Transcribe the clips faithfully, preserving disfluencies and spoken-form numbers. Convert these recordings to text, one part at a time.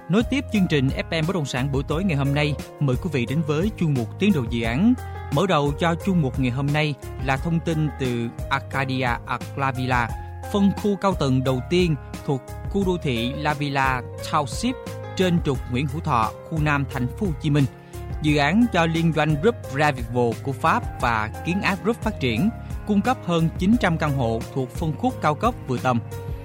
Nối tiếp chương trình ép em Bất động sản buổi tối ngày hôm nay, mời quý vị đến với chuyên mục tiến độ dự án. Mở đầu cho chuyên mục ngày hôm nay là thông tin từ Arcadia La Villa, phân khu cao tầng đầu tiên thuộc khu đô thị La Villa Township trên trục Nguyễn Hữu Thọ, khu Nam, thành phố Hồ Chí Minh. Dự án do liên doanh Group Revival của Pháp và Kiến Ác Group phát triển, cung cấp hơn chín trăm căn hộ thuộc phân khúc cao cấp vừa tầm.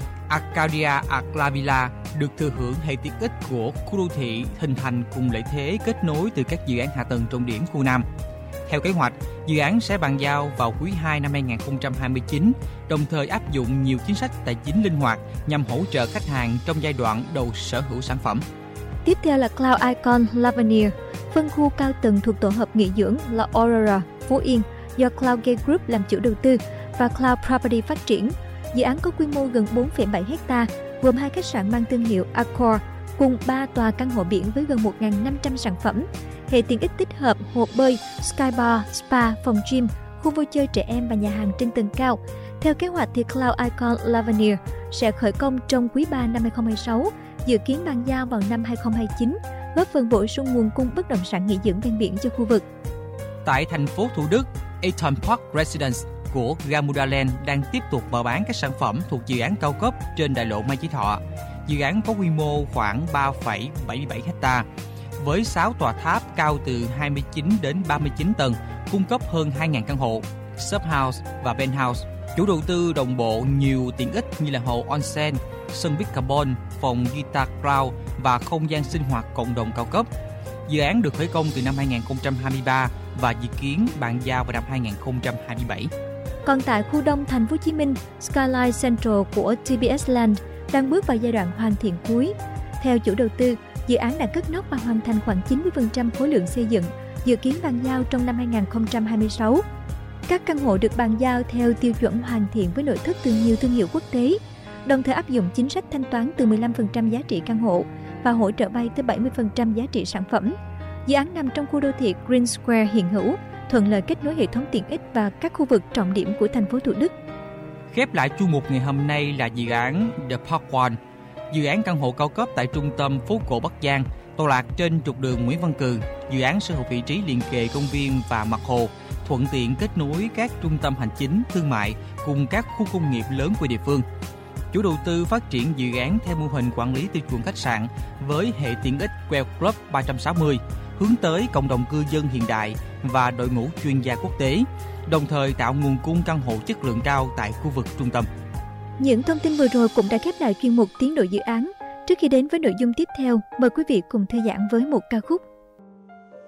Arcadia La Villa được thừa hưởng hệ tiện ích của khu đô thị hình thành cùng lợi thế kết nối từ các dự án hạ tầng trọng điểm khu Nam. Theo kế hoạch, dự án sẽ bàn giao vào quý hai năm hai không hai chín, đồng thời áp dụng nhiều chính sách tài chính linh hoạt nhằm hỗ trợ khách hàng trong giai đoạn đầu sở hữu sản phẩm. Tiếp theo là Cloud Icon Lavanier, phân khu cao tầng thuộc tổ hợp nghỉ dưỡng La Aurora, Phú Yên do Cloud Gate Group làm chủ đầu tư và Cloud Property phát triển. Dự án có quy mô gần bốn phẩy bảy héc ta, gồm hai khách sạn mang thương hiệu Accor cùng ba tòa căn hộ biển với gần một nghìn năm trăm sản phẩm. Hệ tiện ích tích hợp hồ bơi, sky bar, spa, phòng gym, khu vui chơi trẻ em và nhà hàng trên tầng cao. Theo kế hoạch thì Cloud Icon Lavanier sẽ khởi công trong quý ba năm hai không hai sáu, dự kiến bàn giao vào năm hai không hai chín, góp phần bổ sung nguồn cung bất động sản nghỉ dưỡng ven biển cho khu vực. Tại thành phố Thủ Đức, Eton Park Residence của Gamuda Land đang tiếp tục mở bán các sản phẩm thuộc dự án cao cấp trên đại lộ Mai Chí Thọ. Dự án có quy mô khoảng ba phẩy bảy mươi bảy héc ta, với sáu tòa tháp cao từ hai mươi chín đến ba mươi chín tầng, cung cấp hơn hai nghìn căn hộ, subhouse và penthouse. Chủ đầu tư đồng bộ nhiều tiện ích như là hồ onsen, sân bích carbon, phòng guitar cloud và không gian sinh hoạt cộng đồng cao cấp. Dự án được khởi công từ năm hai không hai ba và dự kiến bàn giao vào năm hai không hai bảy. Còn tại khu đông thành phố Hồ Chí Minh, Skyline Central của tê bê ét Land đang bước vào giai đoạn hoàn thiện cuối. Theo chủ đầu tư, dự án đã cất nóc và hoàn thành khoảng chín mươi phần trăm khối lượng xây dựng, dự kiến bàn giao trong năm hai không hai sáu. Các căn hộ được bàn giao theo tiêu chuẩn hoàn thiện với nội thất từ nhiều thương hiệu quốc tế, đồng thời áp dụng chính sách thanh toán từ mười lăm phần trăm giá trị căn hộ và hỗ trợ vay tới bảy mươi phần trăm giá trị sản phẩm. Dự án nằm trong khu đô thị Green Square hiện hữu, thuận lợi kết nối hệ thống tiện ích và các khu vực trọng điểm của thành phố Thủ Đức. Khép lại chuyên mục ngày hôm nay là dự án The Park One, dự án căn hộ cao cấp tại trung tâm phố cổ Bắc Giang, tọa lạc trên trục đường Nguyễn Văn Cừ. Dự án sở hữu vị trí liền kề công viên và mặt hồ, thuận tiện kết nối các trung tâm hành chính, thương mại cùng các khu công nghiệp lớn của địa phương. Chủ đầu tư phát triển dự án theo mô hình quản lý tiêu chuẩn khách sạn với hệ tiện ích Well Club ba trăm sáu mươi, hướng tới cộng đồng cư dân hiện đại và đội ngũ chuyên gia quốc tế, đồng thời tạo nguồn cung căn hộ chất lượng cao tại khu vực trung tâm. Những thông tin vừa rồi cũng đã khép lại chuyên mục tiến độ dự án. Trước khi đến với nội dung tiếp theo, mời quý vị cùng thư giãn với một ca khúc